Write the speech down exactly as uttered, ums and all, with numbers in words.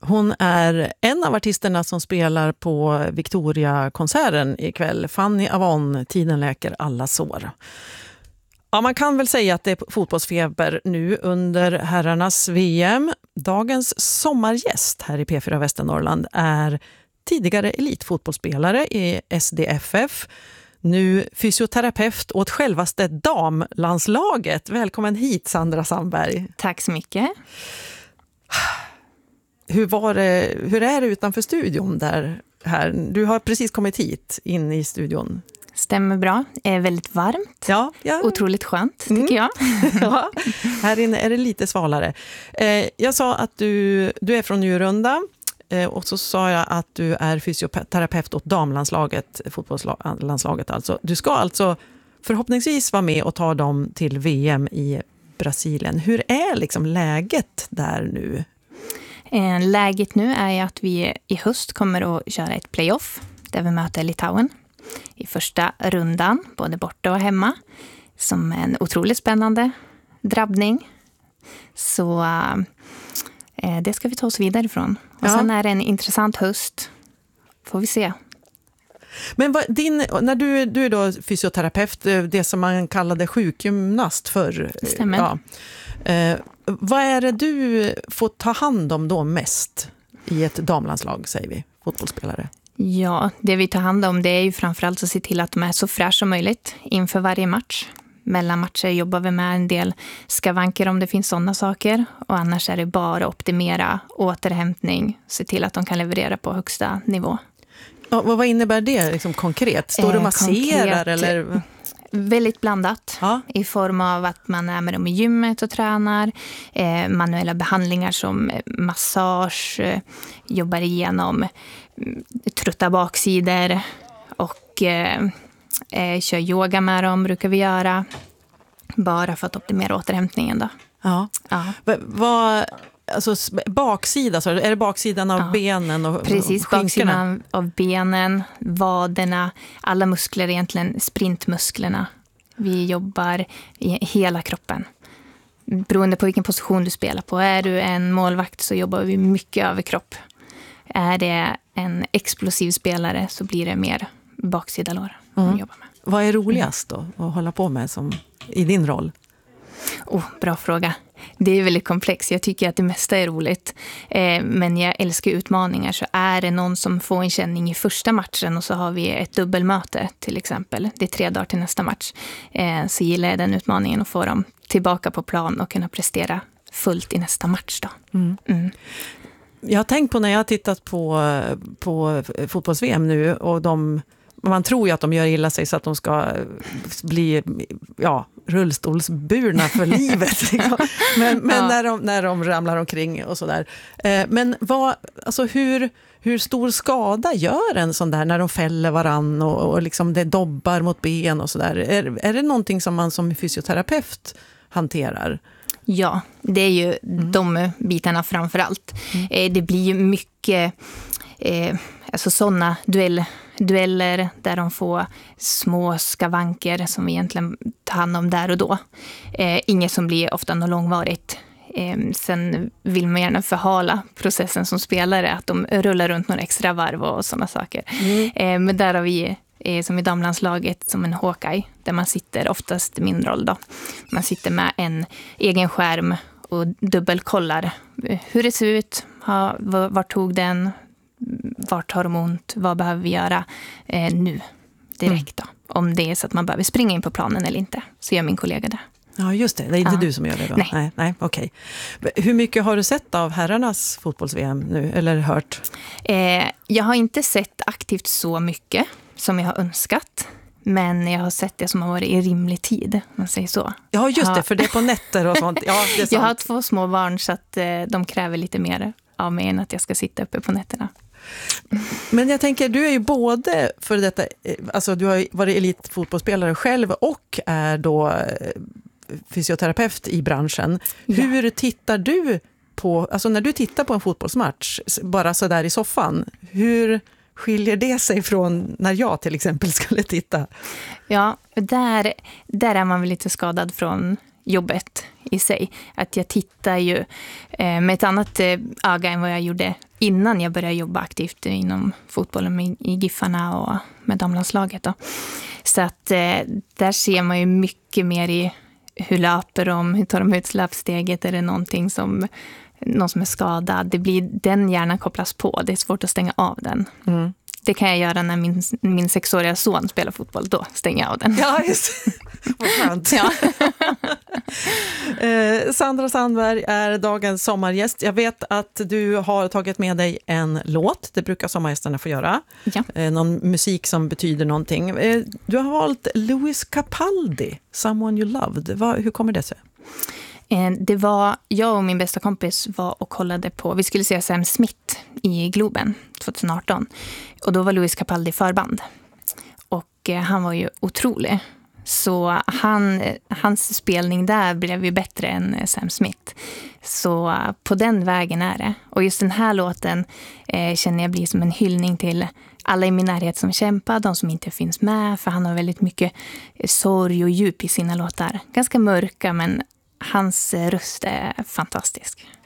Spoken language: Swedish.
Hon är en av artisterna som spelar på Victoria-konserten ikväll. Fanny Avon, Tiden läker alla sår. Ja, man kan väl säga att det är fotbollsfeber nu under herrarnas V M. Dagens sommargäst här i P fyra Västernorrland är tidigare elitfotbollsspelare i S D F F. Nu fysioterapeut åt självaste damlandslaget. Välkommen hit, Sandra Sandberg. Tack så mycket. Hur, var det, hur är det utanför studion där här? Du har precis kommit hit in i studion. Stämmer bra. Det är väldigt varmt. Ja, ja. Otroligt skönt, tycker mm. jag. Ja, här inne är det lite svalare. Eh, jag sa att du, du är från Njurunda. Eh, och så sa jag att du är fysioterapeut åt damlandslaget, fotbollslandslaget alltså. Du ska alltså förhoppningsvis vara med och ta dem till V M i Brasilien. Hur är liksom läget där nu? Eh, läget nu är ju att vi i höst kommer att köra ett playoff där vi möter Litauen i första rundan, både borta och hemma, som är en otroligt spännande drabbning. Så eh, det ska vi ta oss vidare ifrån. Och ja. Sen är det en intressant höst. Får vi se. Men vad, din, när du, du är då fysioterapeut, det som man kallade sjukgymnast förr. Stämmer. Ja. Eh, vad är det du får ta hand om då mest i ett damlandslag, säger vi, fotbollsspelare? Ja, det vi tar hand om det är ju framförallt att se till att de är så fräscha som möjligt inför varje match. Mellan matcher jobbar vi med en del skavanker om det finns sådana saker. Och annars är det bara optimera återhämtning. Se till att de kan leverera på högsta nivå. Ja, vad innebär det liksom konkret? Står du och masserar? Konkret, eller? Väldigt blandat. Ja. I form av att man är med dem i gymmet och tränar. Eh, manuella behandlingar som massage. Eh, jobbar igenom trutta baksidor. Och eh, eh, kör yoga med dem brukar vi göra. Bara för att optimera återhämtningen då. Ja. Ja. V- vad... Alltså baksida, så är det baksidan av ja, benen och precis, och skinkorna? Baksidan av benen, vaderna, alla muskler egentligen, sprintmusklerna. Vi jobbar i hela kroppen. Beroende på vilken position du spelar på. Är du en målvakt så jobbar vi mycket över kropp. Är det en explosiv spelare så blir det mer baksida lår mm. vi jobbar med. Vad är roligast då att hålla på med som, i din roll? Oh, bra fråga. Det är väldigt komplext. Jag tycker att det mesta är roligt. Eh, men jag älskar utmaningar. Så är det någon som får en känning i första matchen och så har vi ett dubbelmöte till exempel. Det är tre dagar till nästa match. Eh, så gillar jag den utmaningen att få dem tillbaka på plan och kunna prestera fullt i nästa match då. Mm. Mm. Jag har tänkt på när jag har tittat på, på fotbolls-V M nu och de... Man tror ju att de gör illa sig så att de ska bli ja, rullstolsburna för livet. Liksom. Men, men ja. när, de, när de ramlar omkring och sådär. Eh, men vad, alltså hur, hur stor skada gör en sån där när de fäller varann och, och liksom det dobbar mot ben och sådär? Är, är det någonting som man som fysioterapeut hanterar? Ja, det är ju mm. de bitarna framför allt. Mm. Eh, det blir ju mycket... Eh, alltså sådana duell, dueller där de får små skavanker som vi egentligen tar hand om där och då. Eh, inget som blir ofta något långvarigt. Eh, sen vill man gärna förhala processen som spelare, att de rullar runt några extra varv och sådana saker. Mm. Eh, men där har vi eh, som i damlandslaget som en Hawkeye där man sitter, oftast min roll då. Man sitter med en egen skärm och dubbelkollar hur det ser ut, ha, vart tog den, vart har de ont, vad behöver vi göra eh, nu direkt då. Om det är så att man behöver springa in på planen eller inte, så gör min kollega det. Ja, just det. Det är inte ja. du som gör det då? Nej. Nej, nej, okej. Hur mycket har du sett av herrarnas fotbolls-V M nu, eller hört? Eh, jag har inte sett aktivt så mycket som jag har önskat. Men jag har sett det som har varit i rimlig tid, om man säger så. Ja, just ja. det, för det är på nätter och sånt. Ja, det är sant. Jag har två små barn så att eh, de kräver lite mer av mig än att jag ska sitta uppe på nätterna. Men jag tänker, du är ju både för detta, alltså du har varit elitfotbollsspelare själv och är då fysioterapeut i branschen. Ja. Hur tittar du på, alltså när du tittar på en fotbollsmatch, bara så där i soffan, hur skiljer det sig från när jag till exempel skulle titta? Ja, där, där är man väl lite skadad från jobbet i sig. Att jag tittar ju eh, med ett annat eh, öga än vad jag gjorde innan jag började jobba aktivt inom fotbollen med, i Giffarna och med damlandslaget då. Så att eh, där ser man ju mycket mer i hur löper de, hur tar de ut löpsteget, är det någonting som, någon som är skadad. Det blir, den hjärnan kopplas på, det är svårt att stänga av den. Mm. Det kan jag göra när min, min sexåriga son spelar fotboll, då stänger jag av den. Ja, just vad skönt. Ja. eh, Sandra Sandberg är dagens sommargäst. Jag vet att du har tagit med dig en låt, det brukar sommargästerna få göra. Ja. Eh, någon musik som betyder någonting. Eh, du har valt Lewis Capaldi, Someone You Loved. Va, hur kommer det sig? Det var, jag och min bästa kompis var och kollade på, vi skulle se Sam Smith i Globen tjugo arton. Och då var Lewis Capaldi förband. Och han var ju otrolig. Så han, hans spelning där blev ju bättre än Sam Smith. Så på den vägen är det. Och just den här låten eh, känner jag blir som en hyllning till alla i min närhet som kämpar, de som inte finns med. För han har väldigt mycket sorg och djup i sina låtar. Ganska mörka, men hans röst är fantastisk.